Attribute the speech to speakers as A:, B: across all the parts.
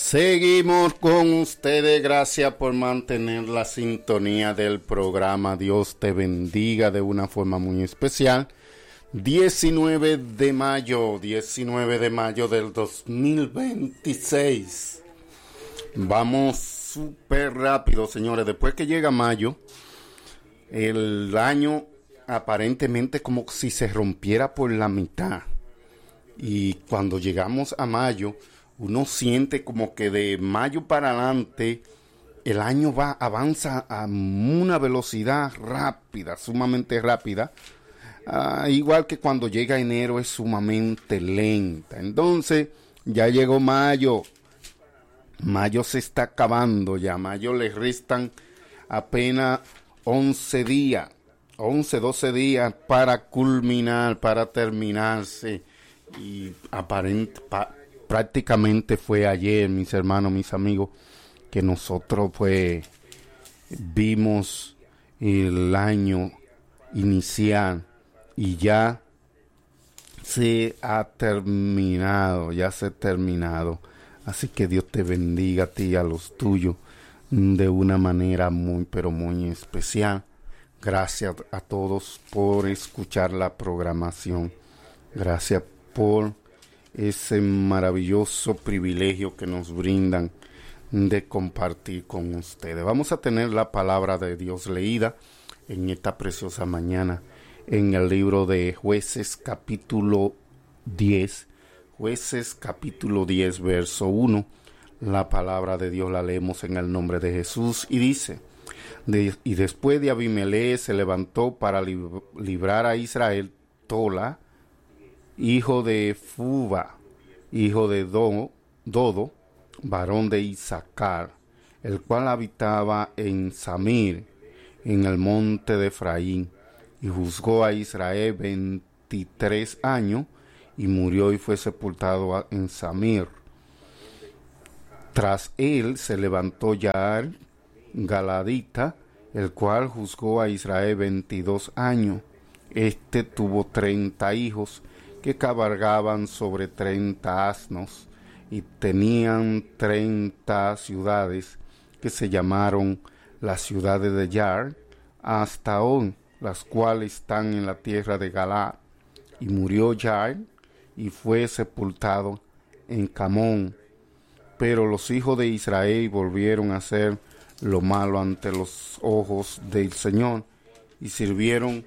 A: Seguimos con ustedes, gracias por mantener la sintonía del programa. Dios te bendiga de una forma muy especial. 19 de mayo del 2026. Vamos súper rápido, señores. Después que llega mayo, el año aparentemente como si se rompiera por la mitad. Y cuando llegamos a mayo, uno siente como que de mayo para adelante el año avanza a una velocidad rápida, sumamente rápida. Igual que cuando llega enero es sumamente lenta. Entonces ya llegó mayo. Mayo se está acabando ya. Mayo le restan apenas 11 días. 12 días para culminar, para terminarse. Y prácticamente fue ayer, mis hermanos, mis amigos, que nosotros pues vimos el año inicial y ya se ha terminado, Así que Dios te bendiga a ti y a los tuyos de una manera muy, pero muy especial. Gracias a todos por escuchar la programación. Gracias por ese maravilloso privilegio que nos brindan de compartir con ustedes. Vamos a tener la palabra de Dios leída en esta preciosa mañana en el libro de Jueces capítulo 10. Jueces capítulo 10, verso 1. La palabra de Dios la leemos en el nombre de Jesús y dice: y después de Abimelech se levantó para librar a Israel Tola, hijo de Fuba, hijo de Dodo, varón de Isaacar, el cual habitaba en Samir, en el monte de Efraín, y juzgó a Israel 23 años, y murió y fue sepultado en Samir. Tras él se levantó Yaar Galadita, el cual juzgó a Israel 22 años. Este tuvo 30 hijos, que cabalgaban sobre 30 asnos, y tenían 30 ciudades, que se llamaron las ciudades de Yaar, hasta hoy, las cuales están en la tierra de Galaad. Y murió Yaar, y fue sepultado en Camón. Pero los hijos de Israel volvieron a hacer lo malo ante los ojos del Señor, y sirvieron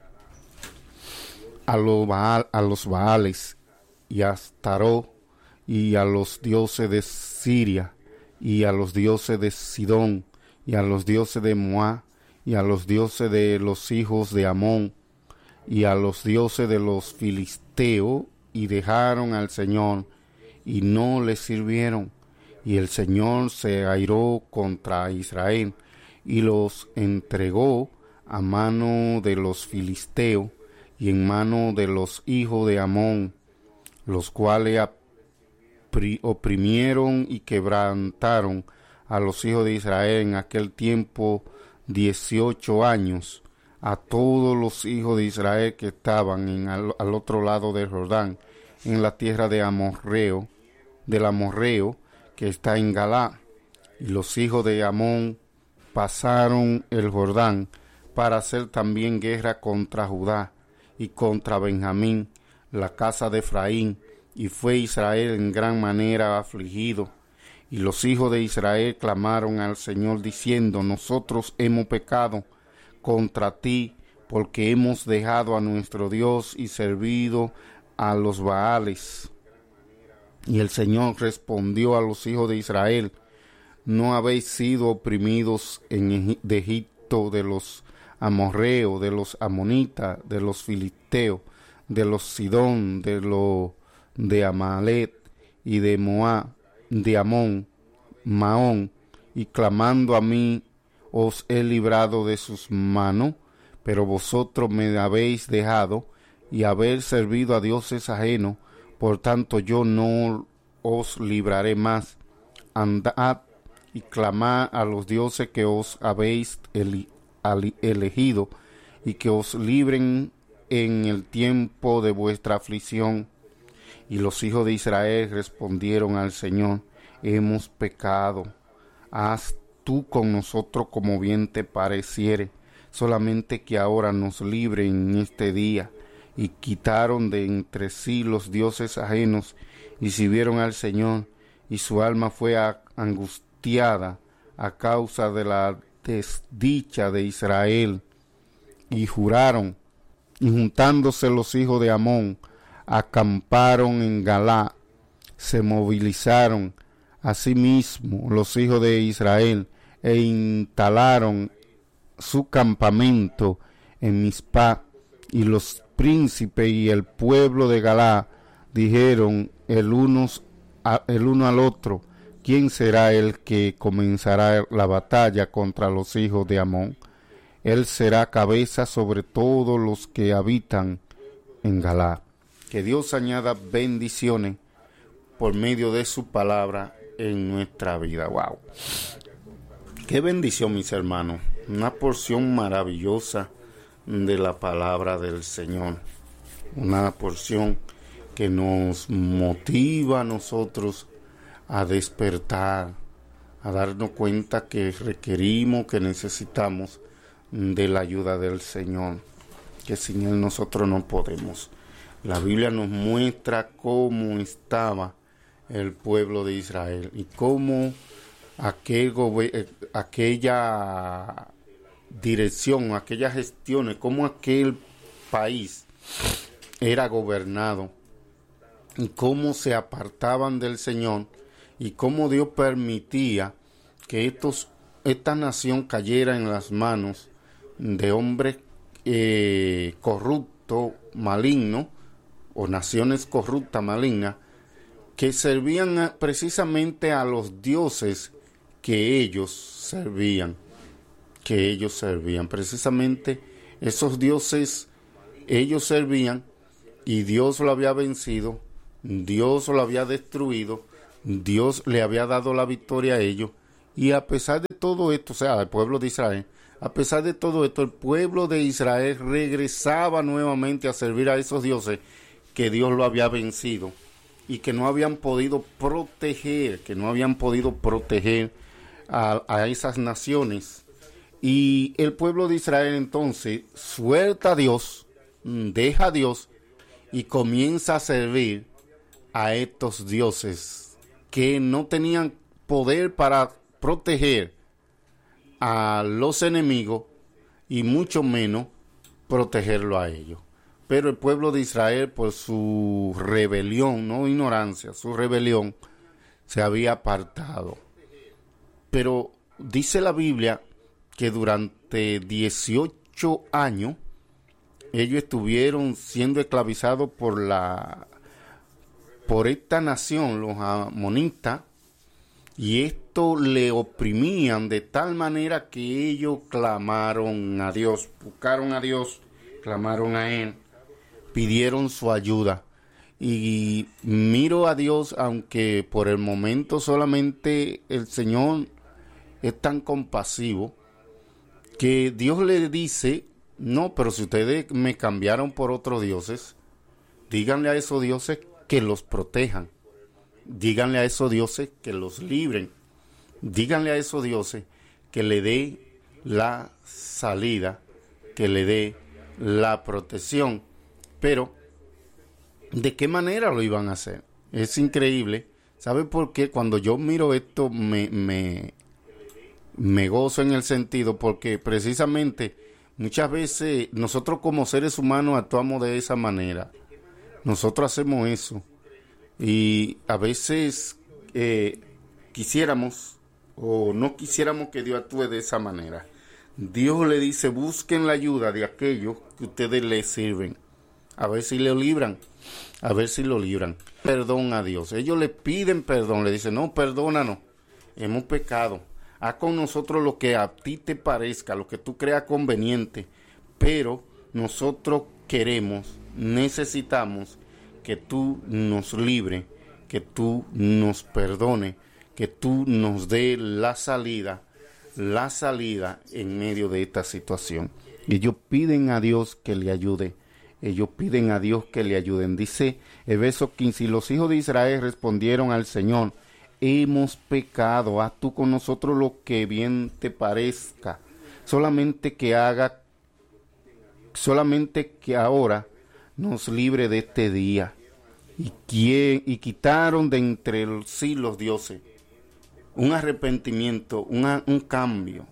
A: a los Baales y a Astarot, y a los dioses de Siria, y a los dioses de Sidón, y a los dioses de Moab, y a los dioses de los hijos de Amón, y a los dioses de los filisteos, y dejaron al Señor, y no le sirvieron. Y el Señor se airó contra Israel, y los entregó a mano de los filisteos, y en mano de los hijos de Amón, los cuales oprimieron y quebrantaron a los hijos de Israel en aquel tiempo 18 años, a todos los hijos de Israel que estaban al otro lado del Jordán, en la tierra del Amorreo, que está en Galaad. Y los hijos de Amón pasaron el Jordán para hacer también guerra contra Judá y contra Benjamín, la casa de Efraín, y fue Israel en gran manera afligido. Y los hijos de Israel clamaron al Señor diciendo: nosotros hemos pecado contra ti, porque hemos dejado a nuestro Dios y servido a los Baales. Y el Señor respondió a los hijos de Israel: ¿no habéis sido oprimidos de Egipto de los amorreos, de los amonitas, de los filisteos, de los Sidón, de Amalek y de Moab, de Amón, Maón, y clamando a mí os he librado de sus manos? Pero vosotros me habéis dejado y habéis servido a dioses ajenos, por tanto yo no os libraré más. Andad y clamad a los dioses que os habéis elegido, y que os libren en el tiempo de vuestra aflicción. Y los hijos de Israel respondieron al Señor: hemos pecado. Haz tú con nosotros como bien te pareciere, solamente que ahora nos libre en este día. Y quitaron de entre sí los dioses ajenos, y sirvieron al Señor, y su alma fue angustiada a causa de la desdicha de Israel. Y juraron, y juntándose los hijos de Amón, acamparon en Galá, se movilizaron asimismo los hijos de Israel, e instalaron su campamento en Mizpá, y los príncipes y el pueblo de Galá dijeron el uno al otro, ¿quién será el que comenzará la batalla contra los hijos de Amón? Él será cabeza sobre todos los que habitan en Galá. Que Dios añada bendiciones por medio de su palabra en nuestra vida. ¡Wow! ¡Qué bendición, mis hermanos! Una porción maravillosa de la palabra del Señor. Una porción que nos motiva a nosotros a despertar, a darnos cuenta que requerimos, que necesitamos de la ayuda del Señor, que sin Él nosotros no podemos. La Biblia nos muestra cómo estaba el pueblo de Israel y cómo aquella dirección, aquellas gestiones, cómo aquel país era gobernado y cómo se apartaban del Señor y cómo Dios permitía que esta nación cayera en las manos de hombres corruptos, malignos, o naciones corruptas, malignas, que servían precisamente a los dioses que ellos servían. Precisamente esos dioses ellos servían, y Dios lo había vencido, Dios lo había destruido, Dios le había dado la victoria a ellos. Y a pesar de todo esto, o sea, al pueblo de Israel, a pesar de todo esto, el pueblo de Israel regresaba nuevamente a servir a esos dioses que Dios lo había vencido y que no habían podido proteger, a esas naciones. Y el pueblo de Israel entonces suelta a Dios, deja a Dios y comienza a servir a estos dioses que no tenían poder para proteger a los enemigos y mucho menos protegerlo a ellos. Pero el pueblo de Israel, por su rebelión, no ignorancia, su rebelión, se había apartado. Pero dice la Biblia que durante 18 años ellos estuvieron siendo esclavizados por esta nación, los amonitas, y esto le oprimían de tal manera que ellos clamaron a Dios, buscaron a Dios, clamaron a Él, pidieron su ayuda. Y miro a Dios, aunque por el momento solamente el Señor es tan compasivo, que Dios le dice, no, pero si ustedes me cambiaron por otros dioses, díganle a esos dioses que los protejan. Díganle a esos dioses que los libren. Díganle a esos dioses que le dé la salida, que le dé la protección. Pero, ¿de qué manera lo iban a hacer? Es increíble. ¿Sabe por qué? Cuando yo miro esto me gozo en el sentido, porque precisamente muchas veces nosotros como seres humanos actuamos de esa manera. Nosotros hacemos eso. Y a veces quisiéramos o no quisiéramos que Dios actúe de esa manera. Dios le dice, busquen la ayuda de aquellos que ustedes les sirven. A ver si lo libran. Perdón a Dios. Ellos le piden perdón. Le dicen, no, perdónanos. Hemos pecado. Haz con nosotros lo que a ti te parezca, lo que tú creas conveniente. Pero nosotros necesitamos que tú nos libres, que tú nos perdones, que tú nos dé la salida en medio de esta situación. Ellos piden a Dios que le ayude. Dice el verso 15, y los hijos de Israel respondieron al Señor hemos pecado. Haz tú con nosotros lo que bien te parezca. Solamente que ahora nos libre de este día. Y quitaron de entre los dioses un arrepentimiento, un cambio.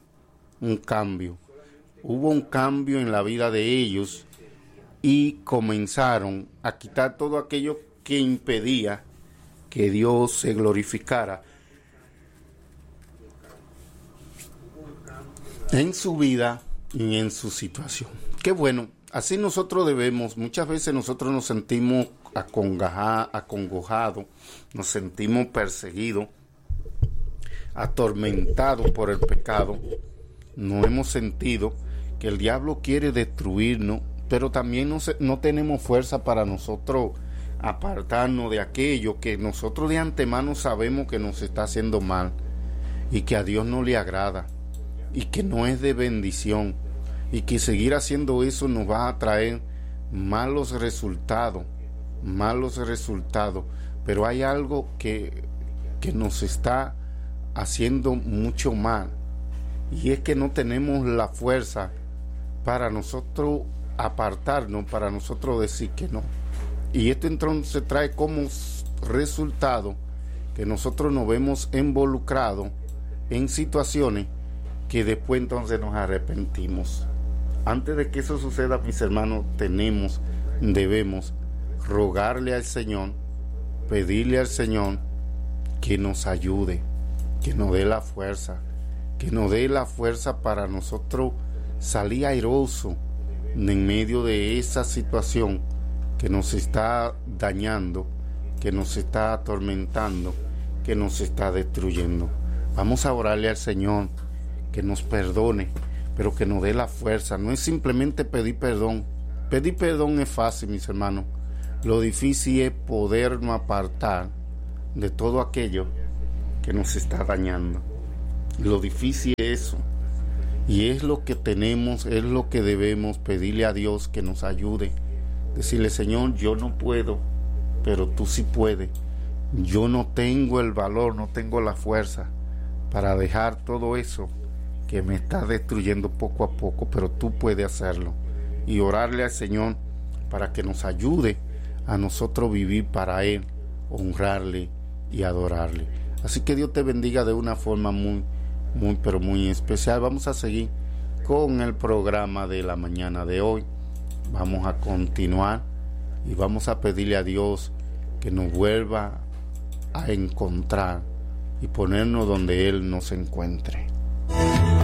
A: Hubo un cambio en la vida de ellos y comenzaron a quitar todo aquello que impedía que Dios se glorificara en su vida y en su situación. Qué bueno, así nosotros debemos. Muchas veces nosotros nos sentimos acongojados, nos sentimos perseguidos, atormentados por el pecado. No hemos sentido que el diablo quiere destruirnos, pero también no tenemos fuerza para nosotros apartarnos de aquello que nosotros de antemano sabemos que nos está haciendo mal y que a Dios no le agrada y que no es de bendición, y que seguir haciendo eso nos va a traer malos resultados. Pero hay algo que nos está haciendo mucho mal, y es que no tenemos la fuerza para nosotros apartarnos, para nosotros decir que no. Y esto entonces trae como resultado que nosotros nos vemos involucrados en situaciones que después entonces nos arrepentimos. Antes de que eso suceda, mis hermanos, debemos rogarle al Señor, pedirle al Señor que nos ayude, que nos dé la fuerza, para nosotros salir airoso en medio de esa situación que nos está dañando, que nos está atormentando, que nos está destruyendo. Vamos a orarle al Señor que nos perdone, pero que nos dé la fuerza. No es simplemente pedir perdón. Pedir perdón es fácil, mis hermanos. Lo difícil es podernos apartar de todo aquello que nos está dañando. Lo difícil es eso. Y es lo que tenemos, es lo que debemos pedirle a Dios que nos ayude. Decirle: Señor, yo no puedo, pero tú sí puedes. Yo no tengo el valor, no tengo la fuerza para dejar todo eso que me está destruyendo poco a poco, pero tú puedes hacerlo. Y orarle al Señor para que nos ayude a nosotros vivir para Él, honrarle y adorarle. Así que Dios te bendiga de una forma muy especial. Vamos a seguir con el programa de la mañana de hoy. Vamos a continuar y vamos a pedirle a Dios que nos vuelva a encontrar y ponernos donde Él nos encuentre.